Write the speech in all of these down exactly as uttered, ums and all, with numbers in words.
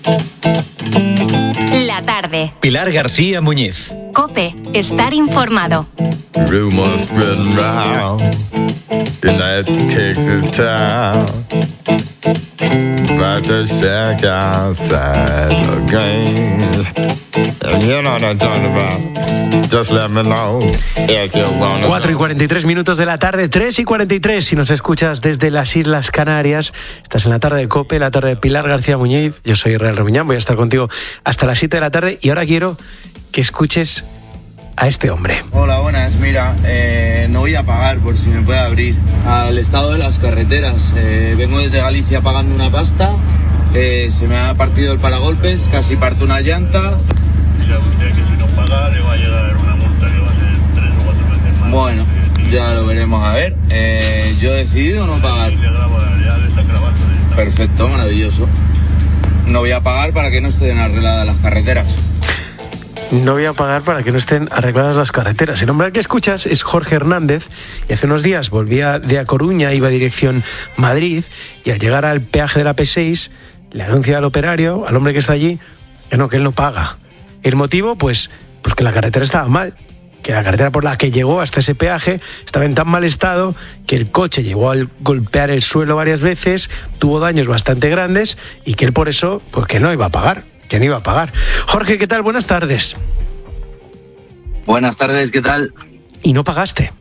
La tarde. Pilar García Muñiz. COPE. Estar informado. Rumors spreading round in that Texas town about the shack outside the game. And you know what I'm talking about. Just let me know if you wanna. cuatro y cuarenta y tres minutos de la tarde, tres y cuarenta y tres. Si nos escuchas desde las Islas Canarias, estás en la tarde de COPE, la tarde de Pilar García Muñiz. Yo soy Israel Rebuñán, voy a estar contigo hasta las siete de la tarde y ahora quiero que escuches a este hombre. Hola, buenas. Mira, eh, no voy a pagar, por si me puede abrir, al estado de las carreteras. Eh, vengo desde Galicia pagando una pasta, eh, se me ha partido el paragolpes, casi parto una llanta. Mira usted que si no paga le va a llegar una multa que va a ser tres o cuatro veces más. Bueno, ya lo veremos a ver. Eh, yo he decidido no pagar. Perfecto, maravilloso. No voy a pagar para que no estén arregladas las carreteras. No voy a pagar para que no estén arregladas las carreteras. El hombre al que escuchas es Jorge Hernández y hace unos días volvía de A Coruña, iba dirección Madrid y al llegar al peaje de la P seis le anuncia al operario, al hombre que está allí, que no, que él no paga. El motivo, pues, pues que la carretera estaba mal, que la carretera por la que llegó hasta ese peaje estaba en tan mal estado que el coche llegó a golpear el suelo varias veces, tuvo daños bastante grandes y que él por eso, pues que no iba a pagar. ¿Quién iba a pagar? Jorge, ¿qué tal? Buenas tardes. Buenas tardes, ¿qué tal? ¿Y no pagaste?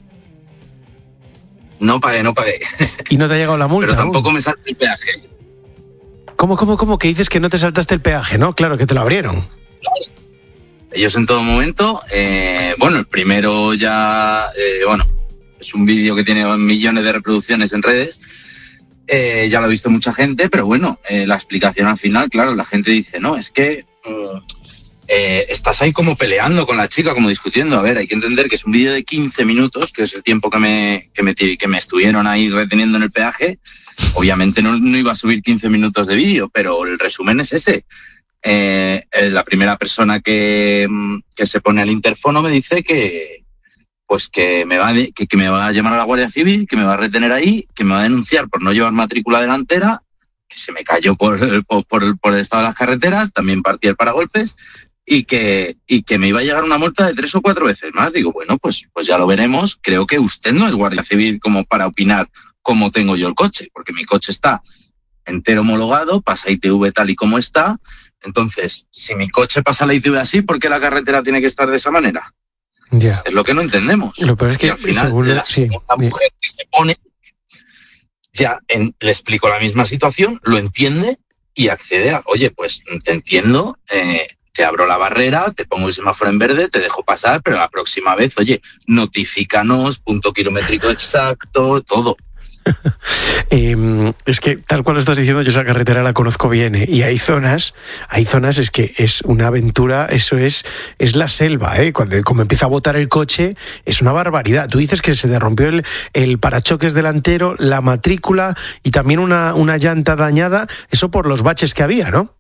No pagué, no pagué. ¿Y no te ha llegado la multa? Pero tampoco aún? me salté el peaje. ¿Cómo, cómo, cómo? Que dices que no te saltaste el peaje, ¿no? Claro, que te lo abrieron. Ellos en todo momento, eh, bueno, el primero ya, eh, bueno, es un vídeo que tiene millones de reproducciones en redes. Eh, ya lo ha visto mucha gente, pero bueno, eh, la explicación al final, claro, la gente dice, no, es que mm, eh, estás ahí como peleando con la chica, como discutiendo. A ver, hay que entender que es un vídeo de quince minutos, que es el tiempo que me, que me, que me estuvieron ahí reteniendo en el peaje. Obviamente no, no iba a subir quince minutos de vídeo, pero el resumen es ese. Eh, la primera persona que, que se pone al interfono me dice que pues que me va a, que, que me va a llamar a la Guardia Civil, que me va a retener ahí, que me va a denunciar por no llevar matrícula delantera, que se me cayó por, por, por, por el estado de las carreteras, también partí el paragolpes, y que, y que me iba a llegar una multa de tres o cuatro veces más. Digo, bueno, pues, pues ya lo veremos. Creo que usted no es Guardia Civil como para opinar cómo tengo yo el coche, porque mi coche está entero homologado, pasa I T V tal y como está. Entonces, si mi coche pasa la I T V así, ¿por qué la carretera tiene que estar de esa manera? Yeah. Es lo que no entendemos. Lo peor es que y al final según la sí, segunda mujer que se pone, ya en, le explico la misma situación, lo entiende y accede a, oye, pues te entiendo, eh, te abro la barrera, te pongo el semáforo en verde, te dejo pasar, pero la próxima vez, oye, notifícanos, punto kilométrico exacto, todo. eh, es que tal cual lo estás diciendo, yo esa carretera la conozco bien, ¿eh? Y hay zonas, hay zonas es que es una aventura, eso es, es la selva, ¿eh? Cuando como empieza a botar el coche es una barbaridad. Tú dices que se te rompió el, el parachoques delantero, la matrícula y también una, una llanta dañada, eso por los baches que había, ¿no?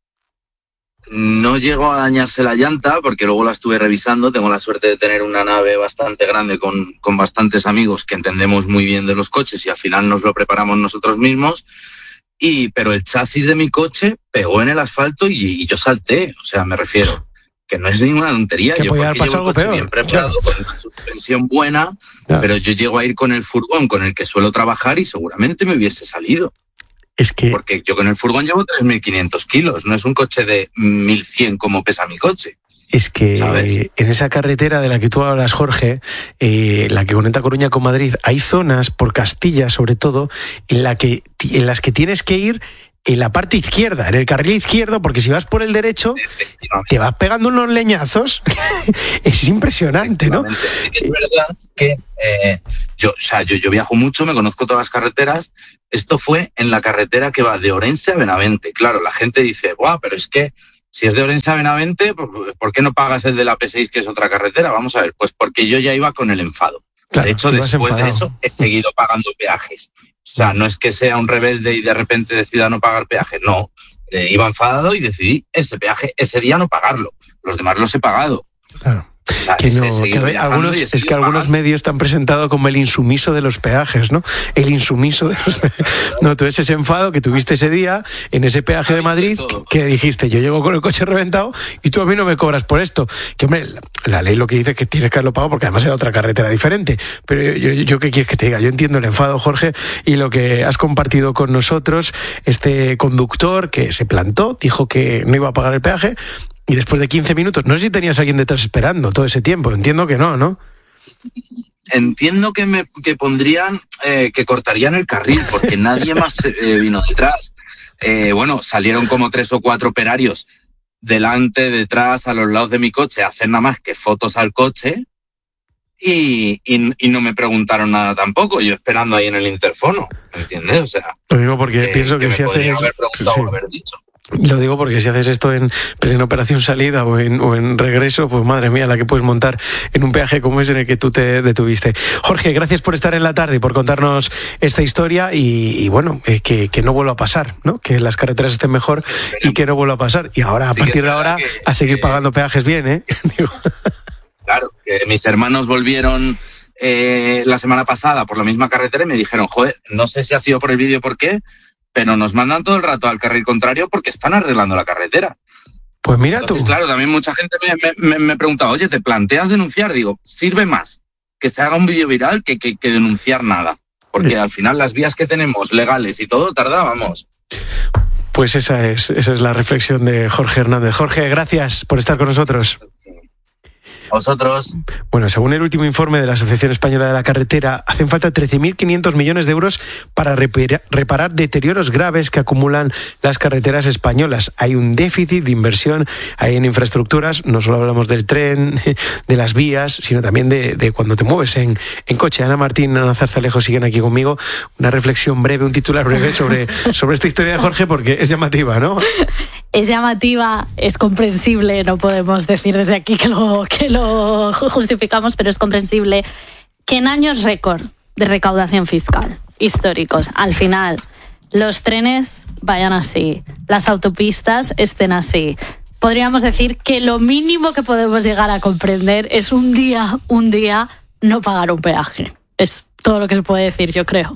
No llegó a dañarse la llanta porque luego la estuve revisando. Tengo la suerte de tener una nave bastante grande con, con bastantes amigos que entendemos muy bien de los coches y al final nos lo preparamos nosotros mismos. Y, pero el chasis de mi coche pegó en el asfalto y, y yo salté. O sea, me refiero que no es ninguna tontería. Que yo podía haber pasado algo peor. Bien preparado, claro, con una suspensión buena, claro, pero yo llego a ir con el furgón con el que suelo trabajar y seguramente me hubiese salido. Es que... Porque yo con el furgón llevo tres mil quinientos kilos, no es un coche de mil cien como pesa mi coche. Es que ¿sabes? En esa carretera de la que tú hablas, Jorge, eh, la que conecta Coruña con Madrid, hay zonas, por Castilla sobre todo, en, la que, en las que tienes que ir en la parte izquierda, en el carril izquierdo, porque si vas por el derecho te vas pegando unos leñazos. Es impresionante, ¿no? Sí que es verdad que eh, yo, o sea, yo, yo viajo mucho, me conozco todas las carreteras. Esto fue en la carretera que va de Orense a Benavente. Claro, la gente dice, ¡buah! Pero es que si es de Orense a Benavente, ¿por qué no pagas el de la P seis, que es otra carretera? Vamos a ver, pues porque yo ya iba con el enfado. Claro, de hecho, después enfadado. de eso, he seguido pagando peajes. O sea, no es que sea un rebelde y de repente decida no pagar peajes, no. Eh, iba enfadado y decidí ese peaje ese día no pagarlo. Los demás los he pagado. Claro. O sea, Que no, es seguir que a ver, viajando algunos, y es seguir que algunos pagando. medios te han presentado como el insumiso de los peajes, ¿no? El insumiso de los peajes. No, tú ese enfado que tuviste ese día en ese peaje de Madrid, que dijiste, yo llego con el coche reventado y tú a mí no me cobras por esto. Que hombre, la, la ley lo que dice es que tienes que haberlo pagado porque además era otra carretera diferente. Pero yo, yo, yo ¿qué quieres que te diga? Yo entiendo el enfado, Jorge, y lo que has compartido con nosotros, este conductor que se plantó, dijo que no iba a pagar el peaje. Y después de quince minutos, no sé si tenías a alguien detrás esperando todo ese tiempo, entiendo que no, ¿no? Entiendo que me que pondrían, eh, que cortarían el carril, porque nadie más eh, vino detrás. Eh, bueno, salieron como tres o cuatro operarios delante, detrás, a los lados de mi coche, a hacer nada más que fotos al coche y, y, y no me preguntaron nada tampoco, yo esperando ahí en el interfono, ¿me entiendes? O sea, Lo digo porque eh, pienso que, que si me podrían haces... haber preguntado sí. o haber dicho. Lo digo porque si haces esto en plena operación salida o en, o en regreso, pues madre mía, la que puedes montar en un peaje como ese en el que tú te detuviste. Jorge, gracias por estar en la tarde y por contarnos esta historia y, y bueno, eh, que, que no vuelva a pasar, ¿no? Que las carreteras estén mejor y que no vuelva a pasar. Y ahora, a Sí, partir que de es ahora, verdad que, a seguir eh, pagando peajes bien, ¿eh? Digo, Claro, que mis hermanos volvieron eh, la semana pasada por la misma carretera y me dijeron, joder, no sé si ha sido por el vídeo o por qué, pero nos mandan todo el rato al carril contrario porque están arreglando la carretera. pues mira tú. Entonces, claro, también mucha gente me, me, me pregunta, oye, ¿te planteas denunciar? Digo, sirve más que se haga un vídeo viral que, que, que denunciar nada. Porque al final las vías que tenemos legales y todo tardábamos. Pues esa es, esa es la reflexión de Jorge Hernández. Jorge, gracias por estar con nosotros. Vosotros. Bueno, según el último informe de la Asociación Española de la Carretera, hacen falta trece mil quinientos millones de euros para repara- reparar deterioros graves que acumulan las carreteras españolas. Hay un déficit de inversión ahí en infraestructuras, no solo hablamos del tren, de las vías, sino también de, de cuando te mueves en, en coche. Ana Martín, Ana Zarzalejo siguen aquí conmigo. Una reflexión breve, un titular breve sobre, sobre esta historia de Jorge, porque es llamativa, ¿no? Es llamativa, es comprensible, no podemos decir desde aquí que lo, que lo justificamos, pero es comprensible que en años récord de recaudación fiscal históricos, al final, los trenes vayan así, las autopistas estén así. Podríamos decir que lo mínimo que podemos llegar a comprender es un día, un día, no pagar un peaje. Es todo lo que se puede decir, yo creo.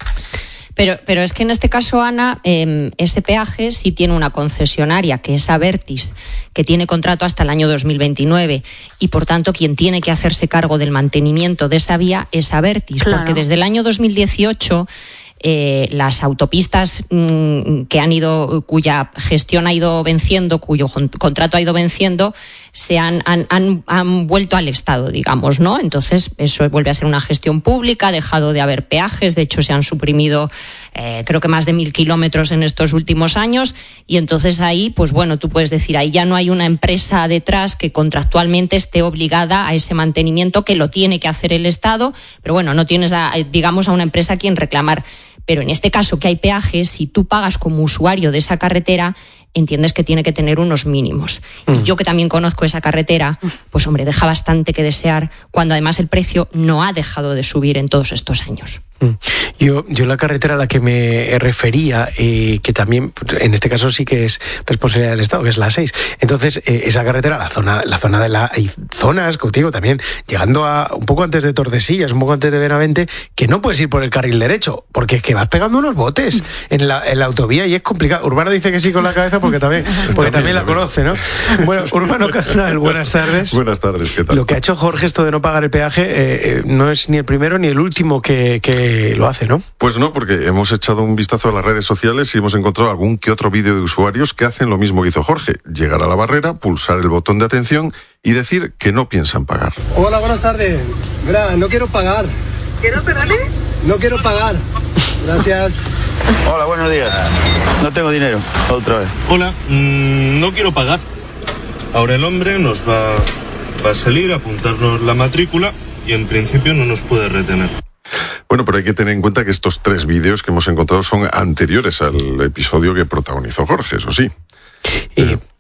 Pero, pero es que en este caso, Ana, eh, ese peaje sí tiene una concesionaria, que es Abertis, que tiene contrato hasta el año dos mil veintinueve y, por tanto, quien tiene que hacerse cargo del mantenimiento de esa vía es Abertis, Claro. porque desde el año dos mil dieciocho eh, las autopistas mmm, que han ido, cuya gestión ha ido venciendo, cuyo contrato ha ido venciendo, se han, han, han, han vuelto al Estado, digamos, ¿no? Entonces, eso vuelve a ser una gestión pública, ha dejado de haber peajes, de hecho se han suprimido eh, creo que más de mil kilómetros en estos últimos años, y entonces ahí, pues bueno, tú puedes decir, ahí ya no hay una empresa detrás que contractualmente esté obligada a ese mantenimiento que lo tiene que hacer el Estado, pero bueno, no tienes, a, digamos, a una empresa a quien reclamar. Pero en este caso que hay peajes, si tú pagas como usuario de esa carretera, entiendes que tiene que tener unos mínimos. Mm. Y yo, que también conozco esa carretera, pues hombre, deja bastante que desear, cuando además el precio no ha dejado de subir en todos estos años. Yo, yo la carretera a la que me refería, eh, que también en este caso sí que es responsabilidad del Estado, que es la seis. Entonces, eh, esa carretera, la zona, la zona de la, hay zonas, como te digo, también llegando a un poco antes de Tordesillas, un poco antes de Benavente, que no puedes ir por el carril derecho, porque es que vas pegando unos botes en la, en la autovía y es complicado. Urbano dice que sí con la cabeza porque también, porque también, también la conoce, ¿no? Bueno, Urbano Carnal, buenas tardes. Buenas tardes, ¿qué tal? Lo que ha hecho Jorge, esto de no pagar el peaje, eh, eh, no es ni el primero ni el último que, que lo hace, ¿no? Pues no, porque hemos echado un vistazo a las redes sociales y hemos encontrado algún que otro vídeo de usuarios que hacen lo mismo que hizo Jorge: llegar a la barrera, pulsar el botón de atención y decir que no piensan pagar. Hola, buenas tardes. Mira, no quiero pagar. ¿Quiero pagarle? No quiero pagar. Gracias. Hola, buenos días. No tengo dinero. Otra vez. Hola, mmm, no quiero pagar. Ahora el hombre nos va, va a salir, a apuntarnos la matrícula y en principio no nos puede retener. Bueno, pero hay que tener en cuenta que estos tres vídeos que hemos encontrado son anteriores al episodio que protagonizó Jorge, eso sí. Eh,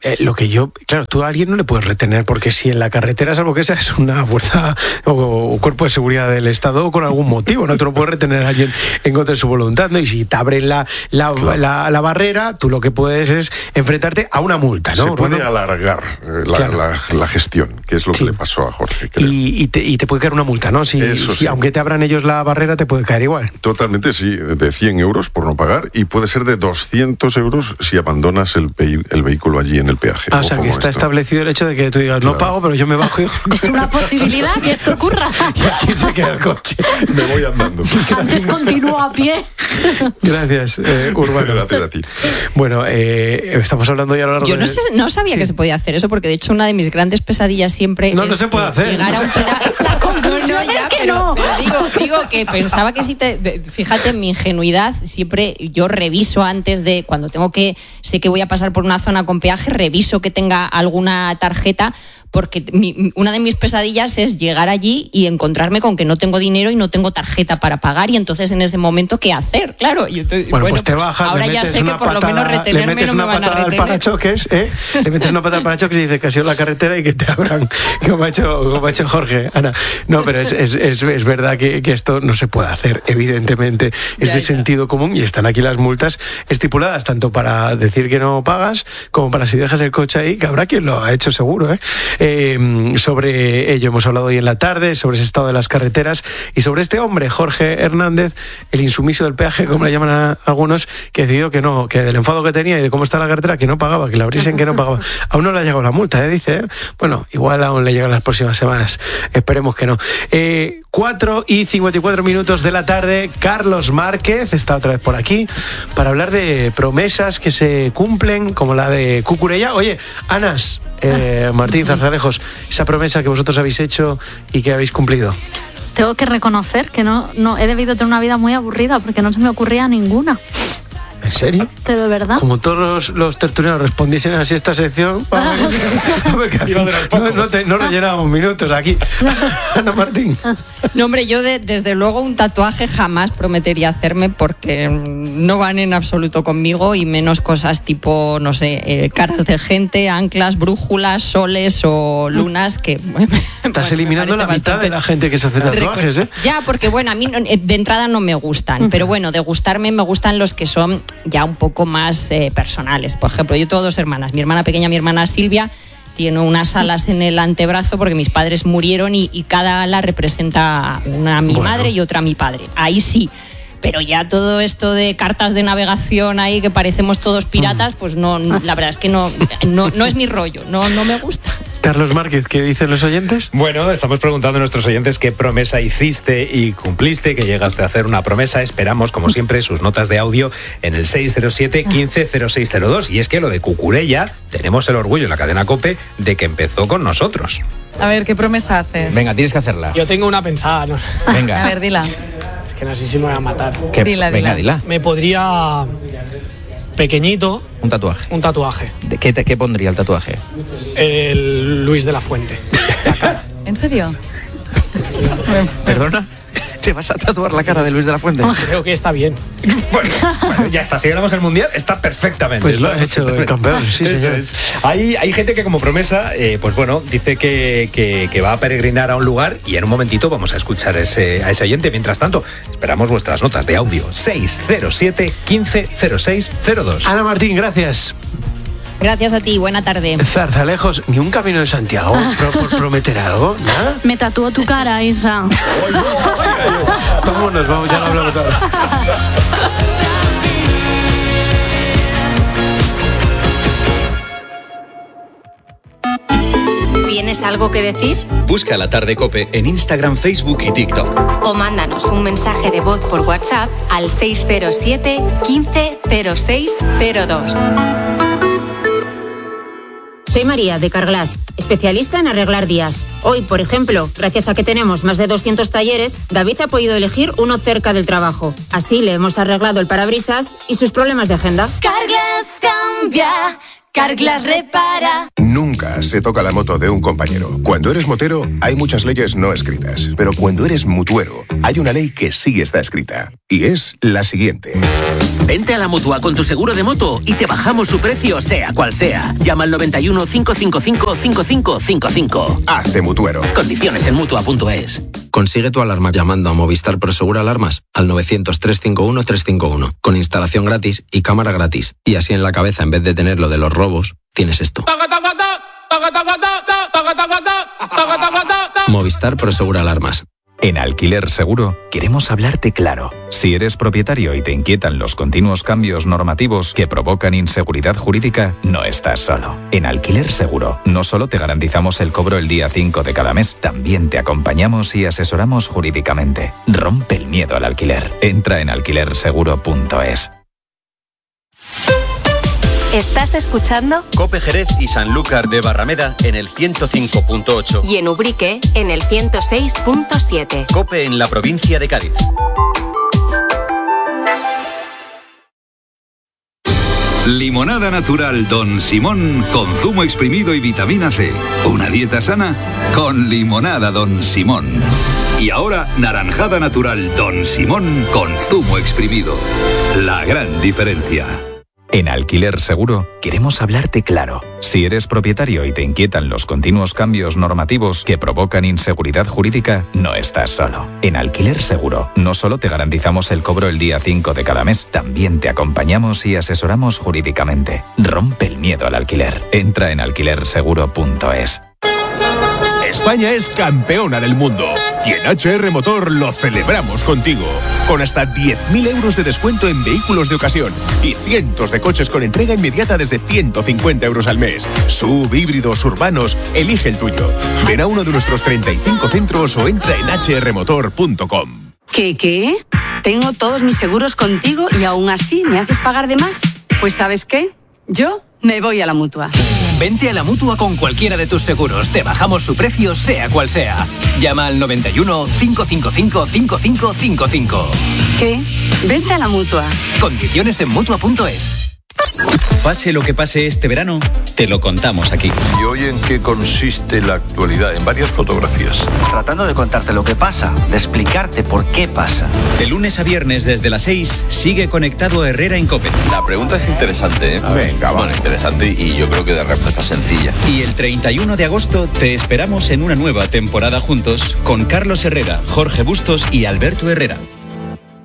eh, lo que yo, claro, tú a alguien no le puedes retener, porque si en la carretera, salvo que esa es una fuerza o, o cuerpo de seguridad del Estado o con algún motivo, no te lo puedes retener a alguien en contra de su voluntad, ¿no? Y si te abren la, la, claro. la, la barrera, tú lo que puedes es enfrentarte a una multa, ¿no? Se puede bueno, alargar eh, la, claro. la, la gestión, que es lo que sí. le pasó a Jorge, creo. Y, y, te, y te puede caer una multa, ¿no? Si, Eso si sí. aunque te abran ellos la barrera, te puede caer igual. Totalmente, sí, de cien euros por no pagar, y puede ser de doscientos euros si abandonas el, ve- el vehículo allí en el peaje. Ah, o sea, que está esto. establecido el hecho de que tú digas, claro. no pago, pero yo me bajo. Es una posibilidad que esto ocurra. Y aquí se queda el coche. Me voy andando. Antes continúo a pie. Gracias, eh, Urbano. Gracias a ti. Bueno, eh, estamos hablando ya a lo largo Yo no, de... sé, no sabía sí. que se podía hacer eso, porque de hecho una de mis grandes pesadillas siempre no, es no se puede hacer. llegar a un peda- La conclusión no, no, ya, es que pero, no. pero digo, digo que pensaba que si te... Fíjate, en mi ingenuidad, siempre yo reviso antes de... Cuando tengo que... Sé que voy a pasar por una zona con peaje, reviso que tenga alguna tarjeta, porque mi, una de mis pesadillas es llegar allí y encontrarme con que no tengo dinero y no tengo tarjeta para pagar, y entonces en ese momento, ¿qué hacer? Claro, y entonces, bueno, bueno, pues te pues bajas, ahora ya sé que por lo menos retenerme no me van a retener. Al parachoques, ¿eh? Le metes una patada al parachoques y dices que ha sido la carretera y que te abran, como ha hecho, como ha hecho Jorge, Ana. No, pero es, es, es, es verdad que, que esto no se puede hacer, evidentemente. Es ya, de ya. sentido común, y están aquí las multas estipuladas, tanto para decir que no pagas, como para si dejas el coche ahí, que habrá quien lo ha hecho seguro, ¿eh? Eh, sobre ello hemos hablado hoy en la tarde, sobre ese estado de las carreteras y sobre este hombre, Jorge Hernández, el insumiso del peaje, como le llaman a algunos, que decidió que no, que del enfado que tenía y de cómo está la carretera, que no pagaba, que le abriesen, que no pagaba. Aún no le ha llegado la multa, ¿eh? Dice, ¿eh? Bueno, igual aún le llegan las próximas semanas, esperemos que no. Eh, cuatro y cincuenta y cuatro minutos de la tarde, Carlos Márquez está otra vez por aquí para hablar de promesas que se cumplen, como la de Cucurella. Oye, Anas, eh, Martín Zarzalejos, esa promesa que vosotros habéis hecho y que habéis cumplido. Tengo que reconocer que no, no he debido tener una vida muy aburrida, porque no se me ocurría ninguna. ¿En serio? Pero de verdad. Como todos los, los tertulianos respondiesen así a esta sección, no, no, te, no rellenábamos minutos aquí. Ana Martín. No, hombre, yo de, desde luego un tatuaje jamás prometería hacerme, porque no van en absoluto conmigo, y menos cosas tipo, no sé, eh, caras de gente, anclas, brújulas, soles o lunas, que... Estás bueno, eliminando la mitad bastante... de la gente que se hace tatuajes, ¿eh? Ya, porque bueno, a mí de entrada no me gustan, pero bueno, de gustarme me gustan los que son ya un poco más eh, personales. Por ejemplo, yo tengo dos hermanas, mi hermana pequeña, mi hermana Silvia, tiene unas alas en el antebrazo porque mis padres murieron, y, y cada ala representa una a mi bueno. madre y otra a mi padre. Ahí sí. Pero ya todo esto de cartas de navegación ahí, que parecemos todos piratas, pues no, la verdad es que no, no, no es mi rollo, no, no me gusta. Carlos Márquez, ¿qué dicen los oyentes? Bueno, estamos preguntando a nuestros oyentes qué promesa hiciste y cumpliste, que llegaste a hacer una promesa. Esperamos, como siempre, sus notas de audio en el seis cero siete, quince cero seis cero dos. Y es que lo de Cucurella, tenemos el orgullo en la cadena COPE de que empezó con nosotros. A ver, ¿qué promesa haces? Venga, tienes que hacerla. Yo tengo una pensada, ¿no? Venga. A ver, dila. Es que no sé si me voy a matar. ¿Qué? Dila, Venga, dila. dila. Me podría... Pequeñito. Un tatuaje. Un tatuaje. ¿De qué, te, ¿Qué pondría el tatuaje? El Luis de la Fuente. La cara. ¿En serio? ¿Perdona? ¿Te vas a tatuar la cara de Luis de la Fuente? Creo que está bien. Bueno, bueno, ya está. Si ganamos el Mundial, está perfectamente. Pues está lo ha hecho el campeón, sí, Eso señor. es. Hay, hay gente que como promesa, eh, pues bueno, dice que, que, que va a peregrinar a un lugar, y en un momentito vamos a escuchar ese, a ese oyente. Mientras tanto, esperamos vuestras notas de audio. seis cero siete, quince cero seis cero dos. Ana Martín, gracias. Gracias a ti, buena tarde. Zarzalejos, ni un camino de Santiago por, por prometer algo, ¿nada? Me tatuó tu cara, Isa. Vámonos, vamos, ya lo hablamos ahora. ¿Tienes algo que decir? Busca La Tarde COPE en Instagram, Facebook y TikTok. O mándanos un mensaje de voz por WhatsApp al seis cero siete, quince cero seis cero dos. Soy María, de Carglass, especialista en arreglar días. Hoy, por ejemplo, gracias a que tenemos más de doscientos talleres, David ha podido elegir uno cerca del trabajo. Así le hemos arreglado el parabrisas y sus problemas de agenda. Carglass cambia, Carglass repara. Nunca se toca la moto de un compañero. Cuando eres motero, hay muchas leyes no escritas. Pero cuando eres mutuero, hay una ley que sí está escrita. Y es la siguiente. Vente a la Mutua con tu seguro de moto y te bajamos su precio, sea cual sea. Llama al noventa y uno, cinco cinco cinco, cinco cinco cinco cinco. Hazte mutuero. Condiciones en mutua punto es. Consigue tu alarma llamando a Movistar Prosegur Alarmas al novecientos, trescientos cincuenta y uno, trescientos cincuenta y uno, con instalación gratis y cámara gratis. Y así en la cabeza, en vez de tener lo de los robos, tienes esto. Movistar Prosegur Alarmas. En Alquiler Seguro queremos hablarte claro. Si eres propietario y te inquietan los continuos cambios normativos que provocan inseguridad jurídica, no estás solo. En Alquiler Seguro no solo te garantizamos el cobro el día cinco de cada mes, también te acompañamos y asesoramos jurídicamente. Rompe el miedo al alquiler. Entra en alquiler seguro punto es. ¿Estás escuchando? Cope Jerez y Sanlúcar de Barrameda en el ciento cinco punto ocho. Y en Ubrique en el ciento seis punto siete. Cope en la provincia de Cádiz. Limonada natural Don Simón con zumo exprimido y vitamina C. Una dieta sana con limonada Don Simón. Y ahora naranjada natural Don Simón con zumo exprimido. La gran diferencia. En Alquiler Seguro queremos hablarte claro. Si eres propietario y te inquietan los continuos cambios normativos que provocan inseguridad jurídica, no estás solo. En Alquiler Seguro no solo te garantizamos el cobro el día cinco de cada mes, también te acompañamos y asesoramos jurídicamente. Rompe el miedo al alquiler. Entra en alquiler seguro punto es. España es campeona del mundo y en H R Motor lo celebramos contigo. Con hasta diez mil euros de descuento en vehículos de ocasión y cientos de coches con entrega inmediata desde ciento cincuenta euros al mes. Sub, híbridos, urbanos, elige el tuyo. Ven a uno de nuestros treinta y cinco centros o entra en hache erre motor punto com. ¿Qué, qué? Tengo todos mis seguros contigo y aún así me haces pagar de más. Pues ¿sabes qué? Yo me voy a la Mutua. Vente a la Mutua con cualquiera de tus seguros. Te bajamos su precio, sea cual sea. Llama al noventa y uno, cinco cinco cinco, cinco cinco cinco cinco. ¿Qué? Vente a la Mutua. Condiciones en mutua punto es. Pase lo que pase este verano, te lo contamos aquí. ¿Y hoy en qué consiste la actualidad? En varias fotografías. Tratando de contarte lo que pasa, de explicarte por qué pasa. De lunes a viernes desde las seis, sigue conectado Herrera en COPE. La pregunta es interesante, ¿eh? Venga, bueno, interesante y yo creo que de respuesta sencilla. Y el treinta y uno de agosto te esperamos en una nueva temporada juntos con Carlos Herrera, Jorge Bustos y Alberto Herrera.